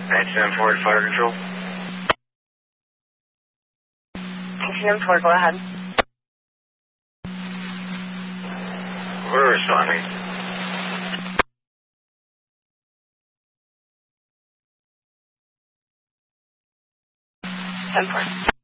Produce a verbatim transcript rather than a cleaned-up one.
nineteen four to fire control. nineteen four, go ahead. We're responding. ten four.